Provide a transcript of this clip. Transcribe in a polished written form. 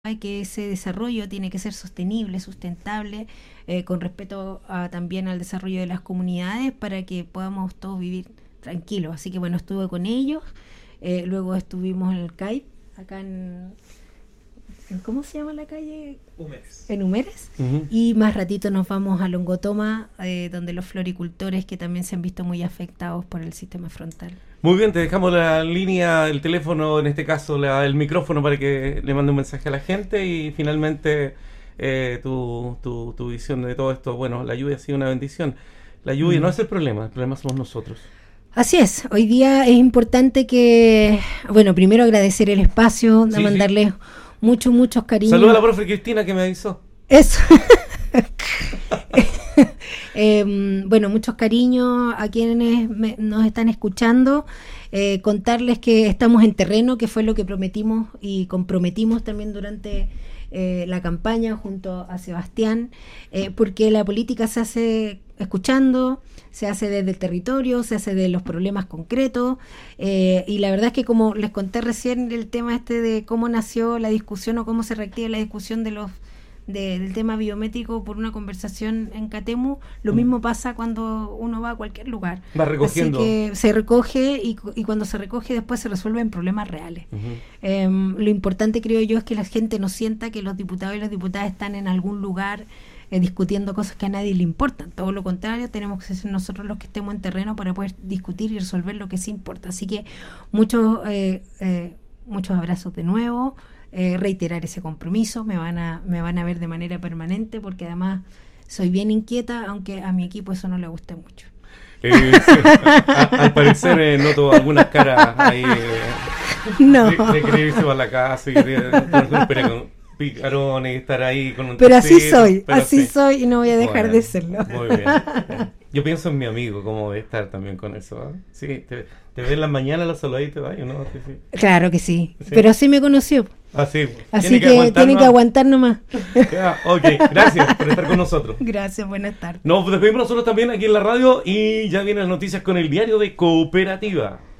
que ese desarrollo tiene que ser sostenible, sustentable, con respeto también al desarrollo de las comunidades para que podamos todos vivir tranquilos. Así que bueno, estuve con ellos, luego estuvimos en el CAIP, acá en ¿cómo se llama la calle? Humeres. En Humeres. Uh-huh. Y más ratito nos vamos a Longotoma, donde los floricultores que también se han visto muy afectados por el sistema frontal. Muy bien, te dejamos la línea, el teléfono, en este caso el micrófono para que le mande un mensaje a la gente y finalmente tu visión de todo esto. Bueno, la lluvia ha sido una bendición. La lluvia no es el problema somos nosotros. Así es, hoy día es importante que, bueno, primero agradecer el espacio, de mandarles muchos cariños. Saludos a la profe Cristina que me avisó. Eso. Bueno, muchos cariños a quienes nos están escuchando. Contarles que estamos en terreno, que fue lo que prometimos y comprometimos también durante la campaña junto a Sebastián, porque la política se hace escuchando, se hace desde el territorio, se hace de los problemas concretos, y la verdad es que, como les conté recién, el tema de cómo nació la discusión o cómo se reactiva la discusión del tema biométrico por una conversación en Catemu, lo mismo pasa cuando uno va a cualquier lugar. Va recogiendo. Así que se recoge y cuando se recoge después se resuelven problemas reales. Uh-huh. Lo importante, creo yo, es que la gente no sienta que los diputados y las diputadas están en algún lugar discutiendo cosas que a nadie le importan. Todo lo contrario, tenemos que ser nosotros los que estemos en terreno para poder discutir y resolver lo que sí importa. Así que muchos abrazos de nuevo. Reiterar ese compromiso, me van a ver de manera permanente, porque además soy bien inquieta, aunque a mi equipo eso no le guste mucho. Sí. Al parecer noto algunas caras ahí no. de querer irse para la casa y con picarones y estar ahí con un pero así tecito, soy y no voy a dejar de serlo. Muy bien. Yo pienso en mi amigo, cómo debe estar también con eso, ¿eh? Sí, te ves en las mañanas, la saludás y te vas, ¿no? Sí. Claro que sí, pero así me conoció. Así que tiene que aguantar nomás. Ok, gracias por estar con nosotros. Gracias, buenas tardes. Nos despedimos nosotros también aquí en la radio y ya vienen las noticias con el diario de Cooperativa.